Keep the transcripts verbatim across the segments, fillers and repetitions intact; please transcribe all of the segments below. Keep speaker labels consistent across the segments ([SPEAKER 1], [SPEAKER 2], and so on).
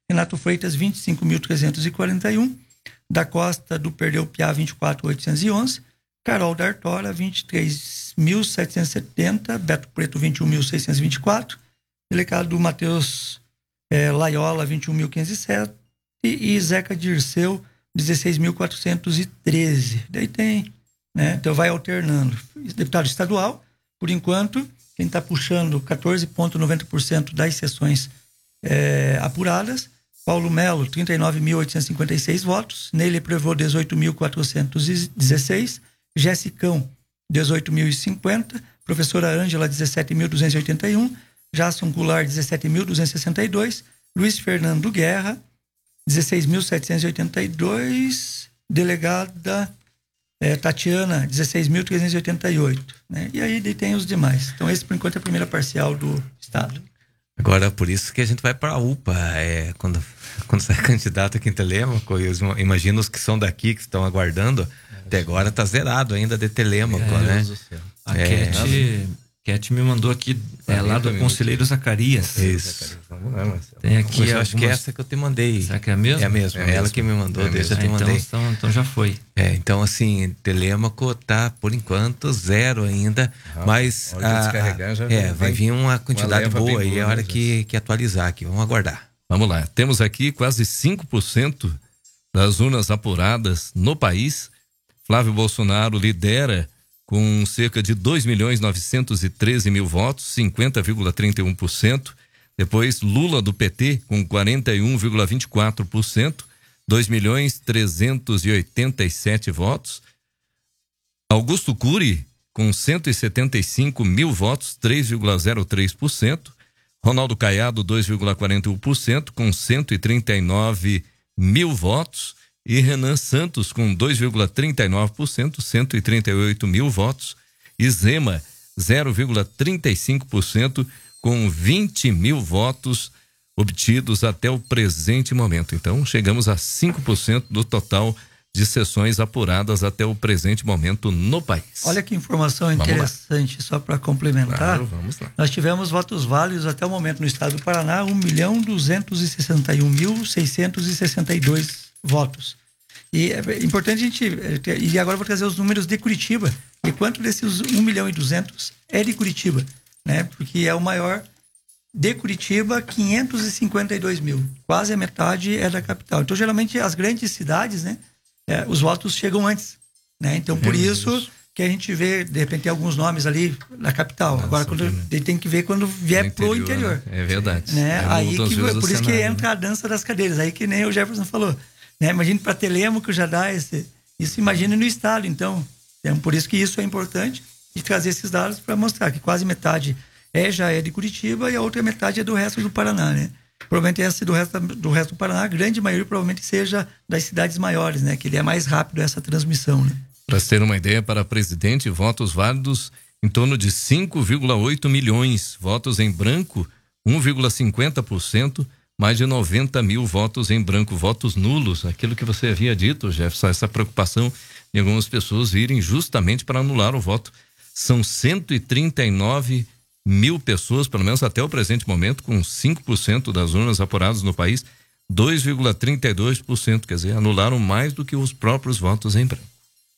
[SPEAKER 1] Renato Freitas, vinte e cinco mil trezentos e quarenta e um. Da Costa do Perdeu Piá, vinte e quatro mil oitocentos e onze. Carol D'Artora, vinte e três mil setecentos e setenta. Beto Preto, vinte e um mil seiscentos e vinte e quatro. Delegado Matheus é, Laiola, vinte e um mil quinhentos e sete. E Zeca Dirceu, dezesseis mil quatrocentos e treze. Daí tem, né? Então vai alternando. Deputado estadual, por enquanto, quem está puxando quatorze vírgula noventa por cento das sessões é, apuradas. Paulo Melo, trinta e nove mil oitocentos e cinquenta e seis votos. Neile Prevô, dezoito mil quatrocentos e dezesseis. Jessicão, dezoito mil e cinquenta. Professora Ângela, dezessete mil duzentos e oitenta e um. Jason Goulart, dezessete mil duzentos e sessenta e dois. Luiz Fernando Guerra, dezesseis mil setecentos e oitenta e dois. Delegada é, Tatiana, dezesseis mil trezentos e oitenta e oito. Né? E aí tem os demais. Então, esse, por enquanto, é a primeira parcial do Estado.
[SPEAKER 2] Agora, por isso que a gente vai para a U P A. É, quando, quando sai candidato aqui em Telêmaco, eu imagino os que são daqui, que estão aguardando, até agora tá zerado ainda de Telêmaco, é, né?
[SPEAKER 3] A
[SPEAKER 2] é,
[SPEAKER 3] Cat, Cat me mandou aqui, é, lá do Conselheiro Zacarias.
[SPEAKER 2] Isso.
[SPEAKER 3] Vamos lá, Marcelo. Tem aqui
[SPEAKER 2] eu
[SPEAKER 3] algumas...
[SPEAKER 2] acho que é essa que eu te mandei.
[SPEAKER 3] Será que é a mesma?
[SPEAKER 2] É a mesma, é, é ela mesmo. Que me mandou, é deixa eu te
[SPEAKER 3] então,
[SPEAKER 2] mandei.
[SPEAKER 3] Então, então já foi.
[SPEAKER 2] É, então assim, Telêmaco tá, por enquanto, zero ainda, ah, mas a, a, já é, vai vir uma quantidade uma boa aí, a hora que, que atualizar aqui, vamos aguardar.
[SPEAKER 4] Vamos lá, temos aqui quase cinco por cento das urnas apuradas no país. Flávio Bolsonaro lidera com cerca de dois milhões novecentos e treze mil votos, cinquenta vírgula trinta e um por cento. Depois Lula do P T com quarenta e um vírgula vinte e quatro por cento, dois milhões trezentos e oitenta e sete votos. Augusto Cury com cento e setenta e cinco mil votos, três vírgula zero três por cento. Ronaldo Caiado, dois vírgula quarenta e um por cento, com cento e trinta e nove mil votos. E Renan Santos com dois vírgula trinta e nove por cento, cento e trinta e oito mil votos. E Zema, zero vírgula trinta e cinco por cento, com vinte mil votos obtidos até o presente momento. Então, chegamos a cinco por cento do total de sessões apuradas até o presente momento no país.
[SPEAKER 1] Olha que informação interessante, só para complementar.
[SPEAKER 4] Claro, vamos lá.
[SPEAKER 1] Nós tivemos votos válidos até o momento no estado do Paraná, um milhão duzentos e sessenta e um mil seiscentos e sessenta e dois votos. E é importante a gente... E agora eu vou trazer os números de Curitiba. E quanto desses um milhão e duzentos é de Curitiba? Né? Porque é o maior de Curitiba, quinhentos e cinquenta e dois mil. Quase a metade é da capital. Então, geralmente, as grandes cidades, né? É, os votos chegam antes. Né? Então, por é isso, isso que a gente vê, de repente, tem alguns nomes ali na capital. Nossa, agora, quando, ele tem que ver quando vier interior, pro interior.
[SPEAKER 4] Né? É verdade.
[SPEAKER 1] Né?
[SPEAKER 4] É,
[SPEAKER 1] aí que, por
[SPEAKER 4] cenário,
[SPEAKER 1] isso que
[SPEAKER 4] né?
[SPEAKER 1] entra a dança das cadeiras. Aí que nem o Jefferson falou. Né? Imagine para Telêmaco já dá esse... Isso imagine no estado. Então, é por isso que isso é importante. E trazer esses dados para mostrar que quase metade é, já é de Curitiba e a outra metade é do resto do Paraná, né? Provavelmente essa do resto, do resto do Paraná, a grande maioria provavelmente seja das cidades maiores, né? Que ele é mais rápido essa transmissão, né?
[SPEAKER 4] Para ter uma ideia, para presidente, votos válidos em torno de cinco vírgula oito milhões, votos em branco, um vírgula cinquenta por cento, mais de noventa mil votos em branco, votos nulos, aquilo que você havia dito, Jefferson, essa preocupação de algumas pessoas irem justamente para anular o voto. São cento e trinta e nove mil pessoas, pelo menos até o presente momento, com cinco por cento das urnas apuradas no país, dois vírgula trinta e dois por cento, quer dizer, anularam mais do que os próprios votos em branco.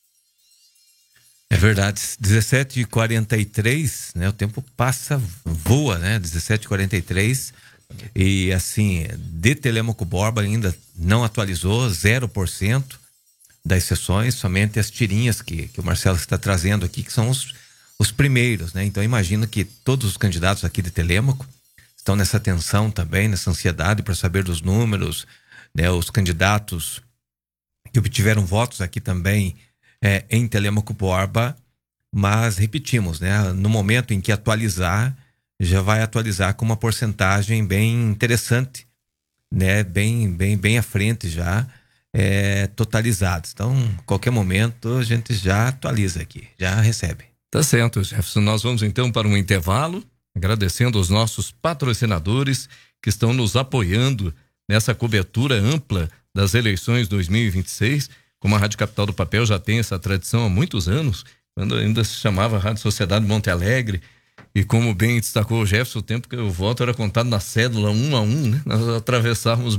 [SPEAKER 2] É verdade, dezessete e quarenta e três, né? O tempo passa, voa, né? dezessete e quarenta e três, e assim, de Telêmaco Borba ainda não atualizou, zero por cento das sessões, somente as tirinhas que, que o Marcelo está trazendo aqui, que são os, os primeiros, né? Então imagino que todos os candidatos aqui de Telêmaco estão nessa tensão também, nessa ansiedade para saber dos números, né? Os candidatos que obtiveram votos aqui também é, em Telêmaco Borba, mas repetimos, né? No momento em que atualizar, já vai atualizar com uma porcentagem bem interessante, né? Bem, bem, bem à frente já, é, totalizados. Então, qualquer momento a gente já atualiza aqui, já recebe.
[SPEAKER 4] Tá certo, Jefferson. Nós vamos então para um intervalo, agradecendo aos nossos patrocinadores que estão nos apoiando nessa cobertura ampla das eleições dois mil e vinte e seis. Como a Rádio Capital do Papel já tem essa tradição há muitos anos, quando ainda se chamava Rádio Sociedade Monte Alegre, e como bem destacou o Jefferson, o tempo que o voto era contado na cédula um a um, né? Nós atravessávamos